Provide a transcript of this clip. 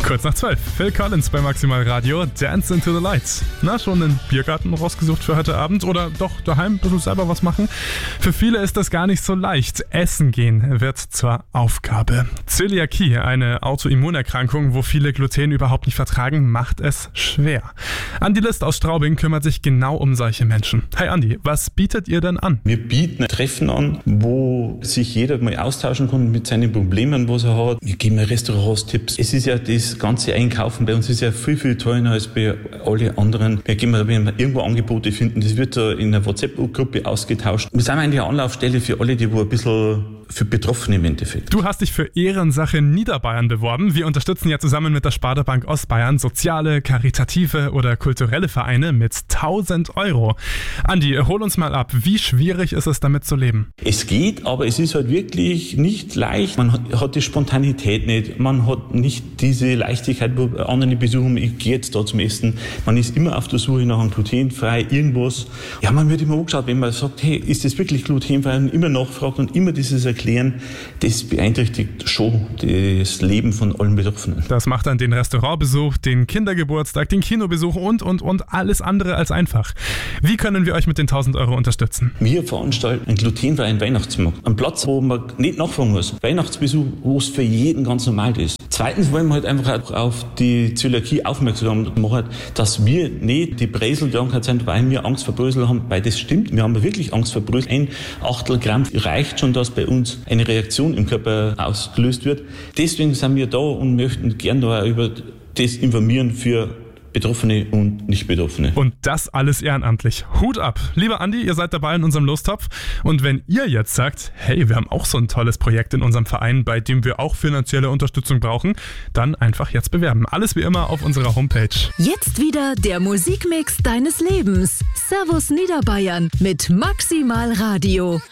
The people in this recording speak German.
Kurz nach 12. Phil Collins bei Maximal Radio. Dance into the Lights. Na, schon einen Biergarten rausgesucht für heute Abend? Oder doch daheim ein bisschen selber was machen? Für viele ist das gar nicht so leicht. Essen gehen wird zur Aufgabe. Zöliakie, eine Autoimmunerkrankung, wo viele Gluten überhaupt nicht vertragen, macht es schwer. Andi List aus Straubing kümmert sich genau um solche Menschen. Hi Andi, was bietet ihr denn an? Wir bieten Treffen an, wo sich jeder mal austauschen kann mit seinen Problemen, was er hat. Wir geben Restaurants-Tipps. Es ist ja das ganze Einkaufen bei uns ist ja viel, viel teurer als bei allen anderen. Wenn wir irgendwo Angebote finden, das wird da in einer WhatsApp-Gruppe ausgetauscht. Wir sind eigentlich eine Anlaufstelle für alle, die ein bisschen für Betroffene im Endeffekt. Du hast dich für Ehrensache Niederbayern beworben. Wir unterstützen ja zusammen mit der Sparda Bank Ostbayern soziale, karitative oder kulturelle Vereine mit 1.000 €. Andi, hol uns mal ab. Wie schwierig ist es, damit zu leben? Es geht, aber es ist halt wirklich nicht leicht. Man hat die Spontanität nicht. Man hat nicht diese Leichtigkeit, wo andere besuchen, ich gehe jetzt da zum Essen. Man ist immer auf der Suche nach einem glutenfrei irgendwas. Ja, man wird immer angeschaut, wenn man sagt, hey, ist das wirklich glutenfrei? Und immer nachfragt und immer dieses Erklären, das beeinträchtigt schon das Leben von allen Betroffenen. Das macht dann den Restaurantbesuch, den Kindergeburtstag, den Kinobesuch und alles andere als einfach. Wie können wir euch mit den 1.000 € unterstützen? Wir veranstalten einen glutenfreien Weihnachtsmarkt. Einen Platz, wo man nicht nachfragen muss. Weihnachtsbesuch, wo es für jeden ganz normal ist. Zweitens wollen wir halt einfach auf die Zöliakie aufmerksam machen, dass wir nicht die Breselkrankheit sind, weil wir Angst vor Brösel haben, weil das stimmt. Wir haben wirklich Angst vor Brösel. 1/8 Gramm reicht schon, dass bei uns eine Reaktion im Körper ausgelöst wird. Deswegen sind wir da und möchten gerne da über das informieren für Betroffene und Nicht-Betroffene. Und das alles ehrenamtlich. Hut ab. Lieber Andi, ihr seid dabei in unserem Lostopf. Und wenn ihr jetzt sagt, hey, wir haben auch so ein tolles Projekt in unserem Verein, bei dem wir auch finanzielle Unterstützung brauchen, dann einfach jetzt bewerben. Alles wie immer auf unserer Homepage. Jetzt wieder der Musikmix deines Lebens. Servus Niederbayern mit Maximal Radio.